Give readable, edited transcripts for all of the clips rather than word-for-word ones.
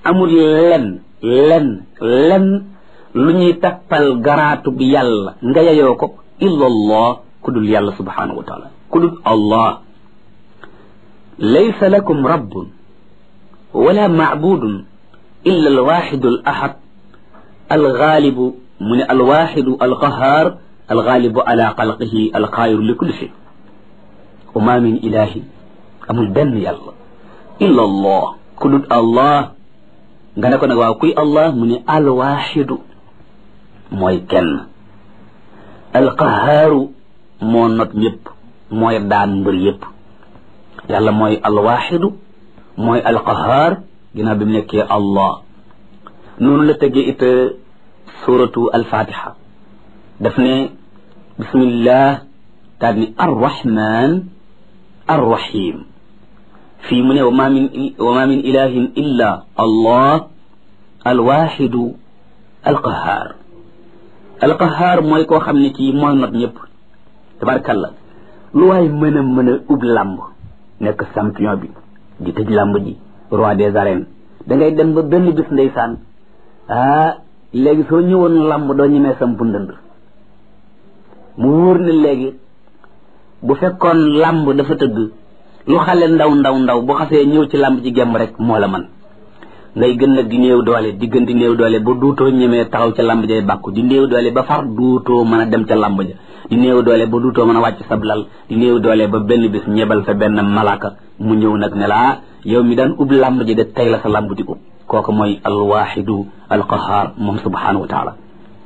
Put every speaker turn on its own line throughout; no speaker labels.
amul lenn lu ñuy tappal garaatu bi yàlla nga yayoo ko illa allah ku dul yàlla subhanahu wa taala ku dul allah laysa lakum rabbun wala maabudun illa alwaxidu al ahad algaalibu mu ne alwaxidu alqahaar algaalibu ala xalqihi alqaayiru li kulli shay wa ma min ilahin amul benn yàlla illa allah ku dul allah nga ne ko nag waaw kuy allah mu ne alwaxidu mooy kenn alqahaaru moo not ñëpp mooy daan mbër yëpp yàlla mooy alwaxidu mooy alqahaar ginnaaw bi mu nekkee allah noonu la tëggee it suratu alfatiha daf ne bismillah daal ni arrahman arrahim fii mu ne wa ma min ilahin illa allah alwaxidu alqahaar alqahaar mooy koo xam ne kii mooy not ñëpp tabarkalla lu waay mën a ub làmb nekk champion bi di tëj làmb ji roi des arènes da ngay dem ba benn bis ndeysaan léegi soo ñëwoon làmb doo ñemee samp ndënd mu wóor ne léegi bu fekkoon làmb dafa tëgg lu xale ndaw bu xasee ñëw ci làmb ci gemb rek moo la man ngay gën nag di néew doole di gën di néew doole ba duutoo ñemee taxaw ca làmb jay bàkku di néew doole ba far duutoo mën a dem ca làmb ja di néew doole ba duutoo mën a wàcc sablal di néew doole ba benn bis ñebal fa benn malaaka mu ñëw nag ne la yow mi daan ub làmb ji de tey la sa làmb di ub kooku mooy alwaxidu alqahaar moom subhanahu wa taala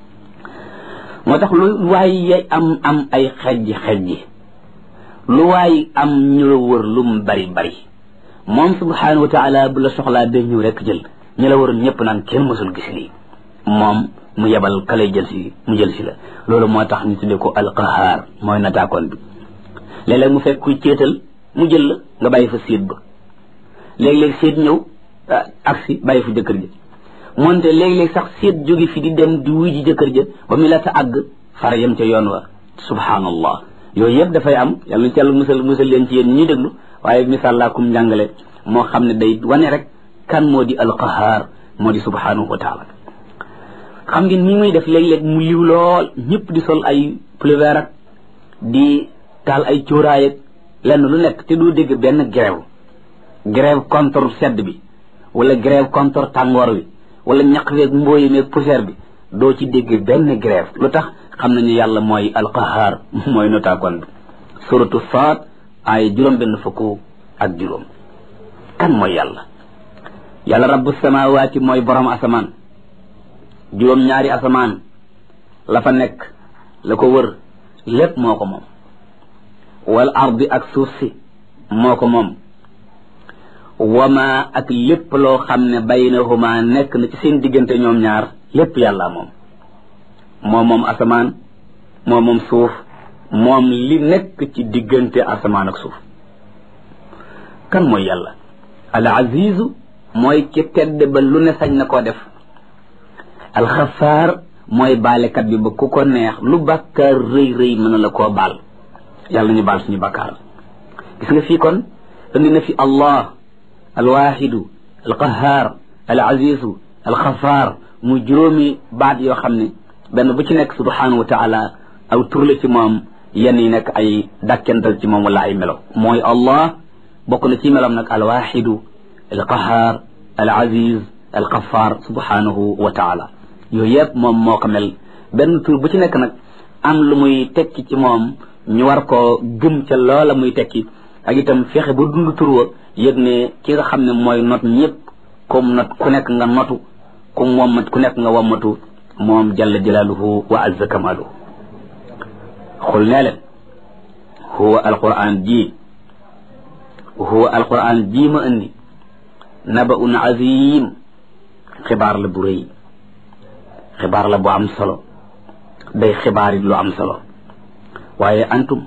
moo tax lu waay am ay xejji lu waay am ñu la wër lu mu bari moom subhanahu wa taala bu la soxlaa day ñëw rek jël ñi la waroon ñëpp naan kenn mësul gis lii moom mu yebal ka lay jël si mu jël si la loolu moo tax ñu tuddee ko alqahaar mooy nataakoon bi léeg-léeg mu fekk kuy céetal mu jël la nga bàyyi fa séet ba léeg-léeg séet ñëw agsi bàyyi fa jëkkër ja moonte léeg-léeg sax séet jóge fi di dem di wuy ji jëkkër ja ba mu la ta àgg fara yem ca yoon wa subhanallah yooyu yëpp dafay am yàlla na ci yàlla musal leen ci yéen ñuy déglu waaye misaal laa kum njàngale moo xam ne day wane rek kan moo di alqahaar moo di subhanahu wa taala xam ngeen ni muy def léeg-léeg mu liw lool ñëpp di sol ay pullover ak di taal ay cuuraay ak lenn lu nekk te doo dégg benn grève contre sedd bi wala grève contre tàngoor bi wala ñaq weeg mbooyi meeg poussière bi doo ci dégg benn grève lu tax xam nañu yàlla mooy alqahaar mooy notaakoon bi suratu Saad ay juróom-benn fukk ak juróom kan mooy yàlla rabbu samawaati mooy borom asamaan juróom-ñaari asamaan la fa nekk la ko wër lépp moo ko moom wal ardi ak suuf si moo ko moom wama ak lépp loo xam ne baynahuma nekk na ci seen diggante ñoom ñaar lépp yàlla moom asamaan moom suuf moom li nekk ci diggante asamaan ak suuf kan mooy yàlla al azizu mooy ki tedd ba lu ne sañ na koo def al xafaar mooy baalekat bi ba ku ko neex lu bàkkaar rëy mën na la koo baal yàlla ñu baal suñu bàkkaar gis nga fii kon indi na fi allah al waxidu al qahaar al azizu al xafaar mu juróomi baat yoo xam ne benn bu ci nekk subhanahu wa taala aw tur la ci moom yenn yi nekk ay dàkkental ci moom wala ay melo mooy allah bokk na ci melam nag al waxidu al qahaar al aziz al xafaar subhanahu wa taala yooyu yëpp moom moo ko mel benn tur bu ci nekk nag am lu muy tekki ci moom ñu war koo gëm ca loola muy tekki ak itam fexe ba dund tur wa yëg ne ki nga xam ne mooy not ñëpp comme not ku nekk nga notu comme wommat ku nekk nga wommatu moom jalla jalaaluhu wa azza kamaaluhu xul nee leen huwa alquran ji ma indi nabaun azim xibaar la bu rëy xibaar la bu am solo day xibaar it lu am solo waaye antum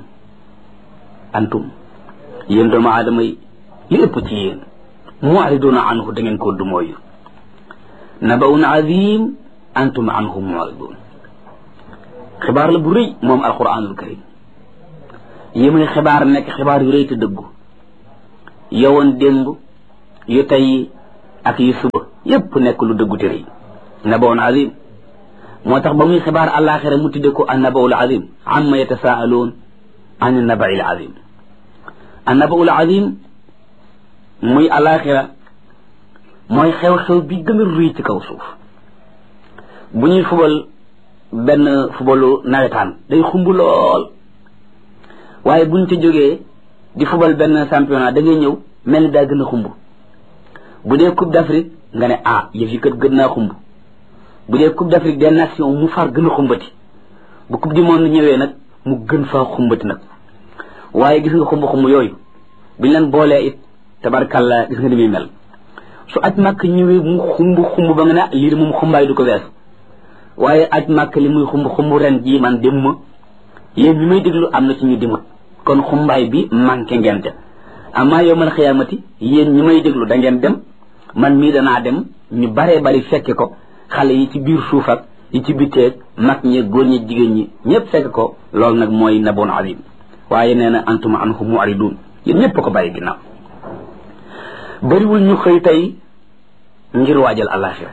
yéen doomu aadama yi li ëpp ci yéen mu'riduna anhu da ngeen ko dumooyu nabaun azim antum anhu mu'ridun xibaar la bu rëy moom alquranul karim yi muy xibaar nekk xibaar yu rëy te dëggu yowoon démb yu tey ak yu suba yépp nekk lu dëggu tëri nabaun azim moo tax ba muy xibaar àllaaxira mu tudde ko annabaul azim amma yatasaaluun an nabail azim annabaul azim muy àllaaxira mooy xew-xew bi gën a rëy ci kaw suuf bu ñuy fubal benn fubalu nawetaan day xumb lool waaye buñ ci jógee di fubal benn championnat da ngay ñëw mel ni daa gën a xumb bu dee coupe d'Afrique nga ne yëf yi kat gën naa xumb bu dee coupe d'Afrique des nations mu far gën a xumbati bu coupe du monde ñëwee nag mu gën faa xumbati nag waaye gis nga xumb yooyu biñ leen boolee it tabarkàlla gis nga ni muy mel su aj màkk ñëwee mu xumb ba nga ne lii de moom xumbaay du ko weesu waaye aj màkk li muy xumb ren jii man dem ma yéen ñi may déglu am na ci ñu dimut kon xumbaay bi manqué ngeen te amaa yawmal xiyaamati yéen ñi may déglu da ngeen dem man mii danaa dem ñu baree bari fekke ko xale yi ci biir suuf ak yi ci bitteeg mag ñi góor ñi jigéen ñi ñëpp fekk ko loolu nag mooy naboon azim waaye nee na antum anhu mu'ridun yéen ñëpp ko bàyyi ginnaaw bariwul ñu xëy tey ngir waajal àllaaxira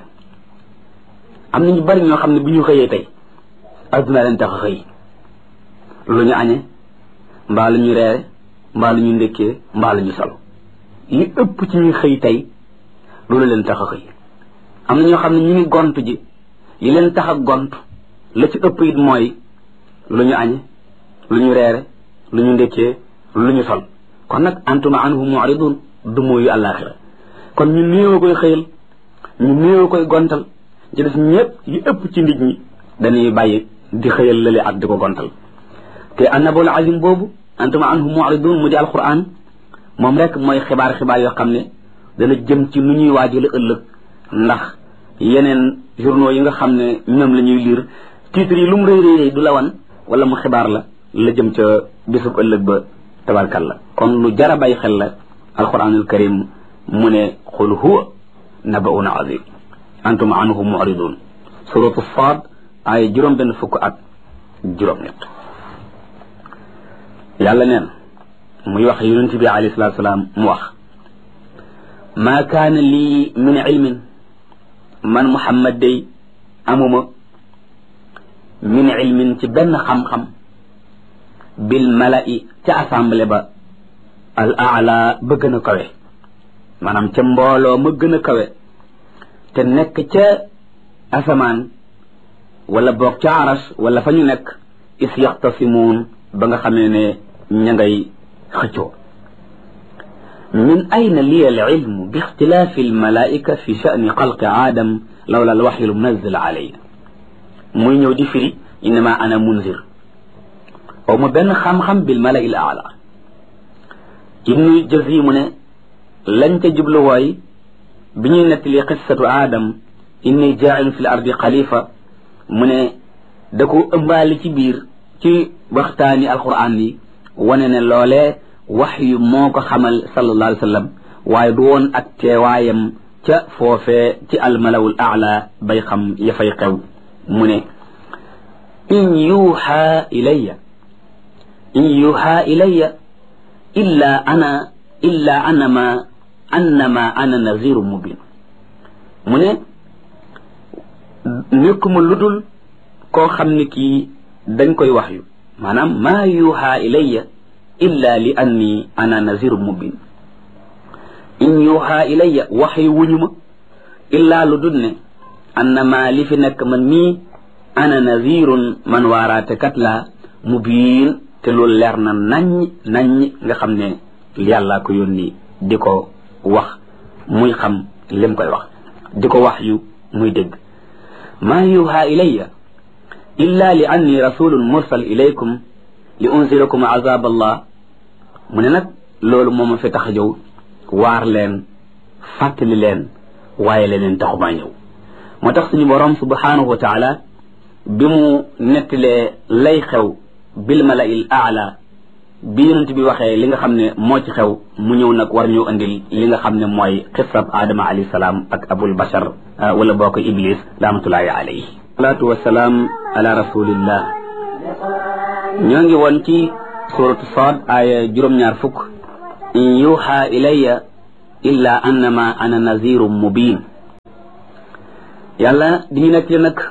am na ñu bari ñoo xam ne bu ñu xëyee tey adduna leen tax a xëy lu ñu añe mbaa lu ñu reere mbaa lu ñu ndékkee mbaa lu ñu solo li ëpp ci ñu xëy tey loolu leen tax a xëy am na ñoo xam ne ñu ngi gontu ji li leen tax a gont la ci ëpp it mooy lu ñu añe lu ñu reere lu ñu ndékkee lu ñu sol kon nag antuma anhu mu'ridun du mooyu àllaaxira kon ñu néew koy xëyal ñu néew koy gontal ci des ñëpp yi ëpp ci nit ñi dañuy bàyyi di xëyal lële ak di ko gontal te annabul azim boobu antuma anhu mu'ridun mu di alquran moom rek mooy xibaar yoo xam ne dana jëm ci nu ñuy waajale ëllëg ndax yeneen journaux yi nga xam ne ñoom la ñuy lire titre yi lu mu rëy rëy du la wan wala mu xibaar la jëm ca bésub ëllëg ba tabarkalla kon lu jara bàyyi xel la alquranul karim mu ne qul huwa nabaun azim antum anhu mu'ridun suratu Saad ay juróom benn fukk ak juróom ñett yàlla neen muy wax yonent bi alayhi salaatu salaam mu wax maa kaana lii min ilmin man Muhammad day amuma min ilmin ci benn xam-xam bil mala'i ca assemblée ba al aala ba gën a kawe maanaam ca mbooloo ma gën a kawe te nekk ca asamaan wala boog ca aras wala fa ñu nekk is yaxtasimuun ba nga xamee ne ña ngay xëccoo min ayna liya al ilmu bi ixtilaafi al malaa'ika fi sha'ni xalqi aadam lawla al waxyu al munazzal alayya muy ñëw di firi innama ana munzir aw ma benn xam-xam bil mala'i al a'la ibnu jazi mu ne lañ ca jublu wooy bi ñuy nettali qissatu aadam inni jaa'ilun fil ardi xalifa mu ne da ko ëmbaali ci biir ci waxtaani alquran yi wane ne loolee wax yu moo ko xamal sallallahu alayhi wa sallam waaye du woon ak teewaayam ca foofee ci almalawul aala bay xam ya fay xew mu ne in yuuxa ilayya illa annama ana naziru mubin mu ne nekkuma ludul koo xam ne kii dañ koy wax yu maanaam maa yuuxa ilayya illa li anni ana naziru mubin in yuuxa ilayya wax yu wuñu ma illaa lu dul ne annama li fi nekk man mii ana nazirun man waaraate kat laa mubin te loolu leer na naññ nga xam ne yàlla ko yónni di ko wax muy xam lim koy wax di ko wax yu muy dégg maa yuuxa ilayya illa li anni rasulun mursal ilaykum li unzirakum azab allah mu ne nag loolu moo ma fi tax a ñëw waar leen fàttali leen waaye leneen taxumaa ñëw moo tax suñu borom subhanahu wa taala bi mu nettalee lay xew bil mala'il a'la bi yonent bi waxee li nga xam ne moo ci xew mu ñëw nag war ñëw andil li nga xam ne mooy xissab aadama alayhi salaam ak abul bashar wala boo ko iblis rahmatullahi alayhi salaatu wasalaam ala rasulillah ñoo ngi woon ci suratu Saad aaya juróom-ñaar fukk in yuuxa ilayya illa annama ana nazirum mubin yàlla di ñu nekk li nag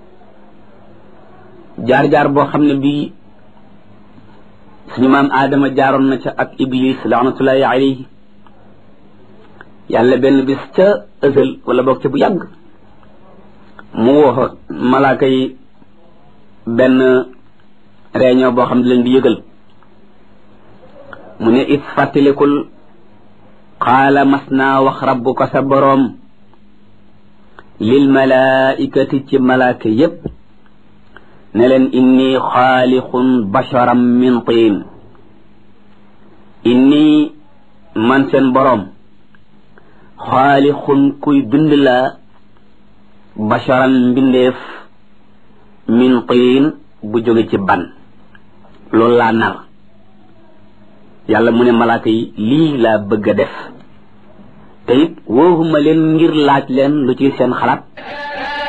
jaar-jaar boo xam ne bii suñu maam aadama jaaroon na ca ak iblis laanatullahi alayhi yàlla benn bis ca ësël wala boog ca bu yàgg mu woo malaaka yi benn réunion boo xam ne leen di yëgal mu ne it fàttalikul qaala mas naa wax rabbuka sa boroom lil malaikati ci malaaka yépp ne leen inni xaaliqun basharan min tiin inni man seen boroom xaaliqun kuy bind la basharan mbindeef min tiin bu jóge ci ban loolu laa nar yàlla mu ne malaaka yi lii laa bëgg a def te it wooxuma leen ngir laaj leen lu ci seen xalaat